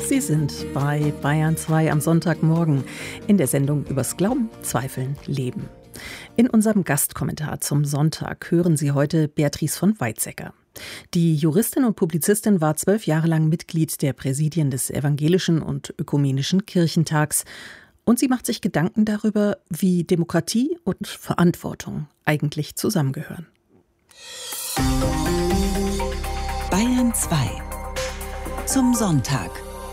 Sie sind bei Bayern 2 am Sonntagmorgen in der Sendung übers Glauben, Zweifeln, Leben. In unserem Gastkommentar zum Sonntag hören Sie heute Beatrice von Weizsäcker. Die Juristin und Publizistin war 12 Jahre lang Mitglied der Präsidien des Evangelischen und Ökumenischen Kirchentags. Und sie macht sich Gedanken darüber, wie Demokratie und Verantwortung eigentlich zusammengehören. Bayern 2 zum Sonntag.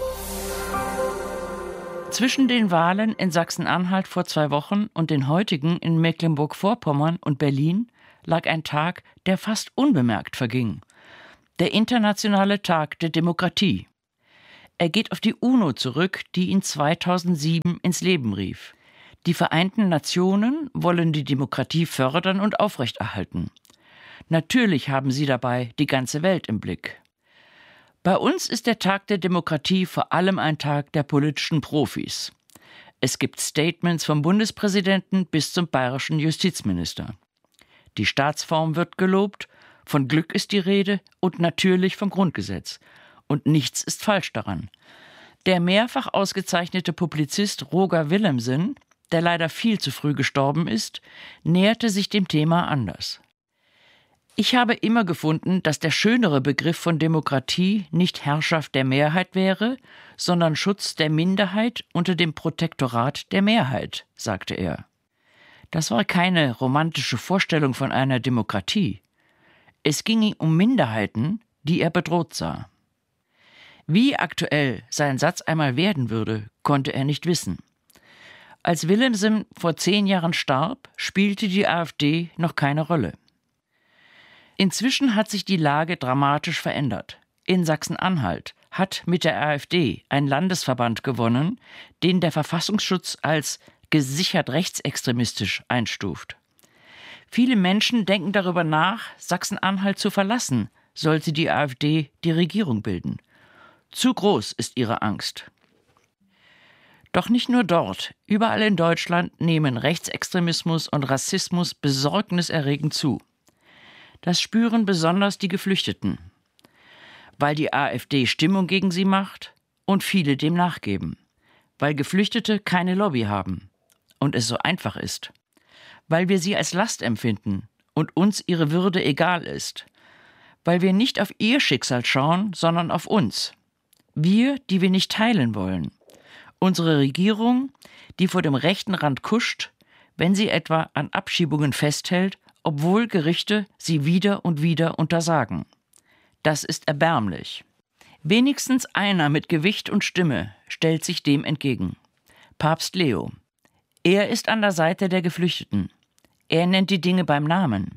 Zwischen den Wahlen in Sachsen-Anhalt vor 2 Wochen und den heutigen in Mecklenburg-Vorpommern und Berlin lag ein Tag, der fast unbemerkt verging. Der Internationale Tag der Demokratie. Er geht auf die UNO zurück, die ihn 2007 ins Leben rief. Die Vereinten Nationen wollen die Demokratie fördern und aufrechterhalten. Natürlich haben sie dabei die ganze Welt im Blick. Bei uns ist der Tag der Demokratie vor allem ein Tag der politischen Profis. Es gibt Statements vom Bundespräsidenten bis zum bayerischen Justizminister. Die Staatsform wird gelobt, von Glück ist die Rede und natürlich vom Grundgesetz. Und nichts ist falsch daran. Der mehrfach ausgezeichnete Publizist Roger Willemsen, der leider viel zu früh gestorben ist, näherte sich dem Thema anders. Ich habe immer gefunden, dass der schönere Begriff von Demokratie nicht Herrschaft der Mehrheit wäre, sondern Schutz der Minderheit unter dem Protektorat der Mehrheit, sagte er. Das war keine romantische Vorstellung von einer Demokratie. Es ging ihm um Minderheiten, die er bedroht sah. Wie aktuell sein Satz einmal werden würde, konnte er nicht wissen. Als Willemsen vor 10 Jahren starb, spielte die AfD noch keine Rolle. Inzwischen hat sich die Lage dramatisch verändert. In Sachsen-Anhalt hat mit der AfD ein Landesverband gewonnen, den der Verfassungsschutz als gesichert rechtsextremistisch einstuft. Viele Menschen denken darüber nach, Sachsen-Anhalt zu verlassen, sollte die AfD die Regierung bilden. Zu groß ist ihre Angst. Doch nicht nur dort, überall in Deutschland nehmen Rechtsextremismus und Rassismus besorgniserregend zu. Das spüren besonders die Geflüchteten, weil die AfD Stimmung gegen sie macht und viele dem nachgeben, weil Geflüchtete keine Lobby haben und es so einfach ist, weil wir sie als Last empfinden und uns ihre Würde egal ist, weil wir nicht auf ihr Schicksal schauen, sondern auf uns. Wir, die wir nicht teilen wollen. Unsere Regierung, die vor dem rechten Rand kuscht, wenn sie etwa an Abschiebungen festhält, obwohl Gerichte sie wieder und wieder untersagen. Das ist erbärmlich. Wenigstens einer mit Gewicht und Stimme stellt sich dem entgegen. Papst Leo. Er ist an der Seite der Geflüchteten. Er nennt die Dinge beim Namen.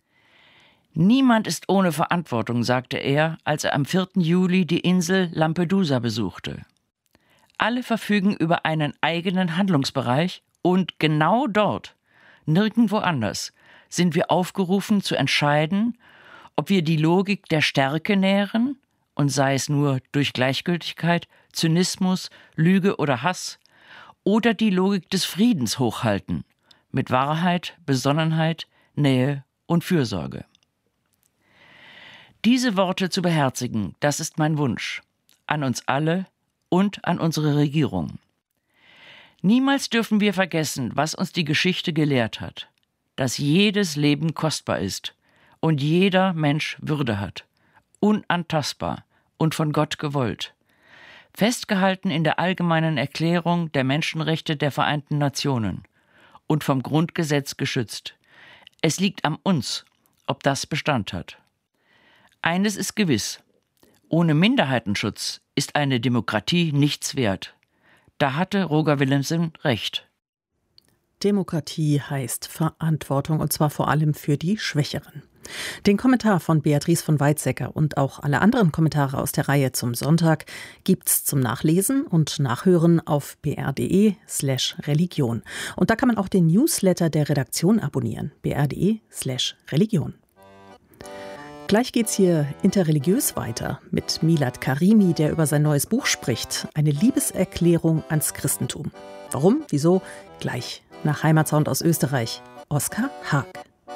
Niemand ist ohne Verantwortung, sagte er, als er am 4. Juli die Insel Lampedusa besuchte. Alle verfügen über einen eigenen Handlungsbereich und genau dort, nirgendwo anders, sind wir aufgerufen zu entscheiden, ob wir die Logik der Stärke nähren, und sei es nur durch Gleichgültigkeit, Zynismus, Lüge oder Hass, oder die Logik des Friedens hochhalten, mit Wahrheit, Besonnenheit, Nähe und Fürsorge. Diese Worte zu beherzigen, das ist mein Wunsch, an uns alle und an unsere Regierung. Niemals dürfen wir vergessen, was uns die Geschichte gelehrt hat, dass jedes Leben kostbar ist und jeder Mensch Würde hat, unantastbar und von Gott gewollt, festgehalten in der Allgemeinen Erklärung der Menschenrechte der Vereinten Nationen und vom Grundgesetz geschützt. Es liegt an uns, ob das Bestand hat. Eines ist gewiss: Ohne Minderheitenschutz ist eine Demokratie nichts wert. Da hatte Roger Willemsen recht. Demokratie heißt Verantwortung, und zwar vor allem für die Schwächeren. Den Kommentar von Beatrice von Weizsäcker und auch alle anderen Kommentare aus der Reihe zum Sonntag gibt's zum Nachlesen und Nachhören auf br.de/Religion. Und da kann man auch den Newsletter der Redaktion abonnieren, br.de/Religion. Gleich geht's hier interreligiös weiter mit Milad Karimi, der über sein neues Buch spricht. Eine Liebeserklärung ans Christentum. Warum? Wieso? Gleich nach Heimatsound aus Österreich. Oskar Haag.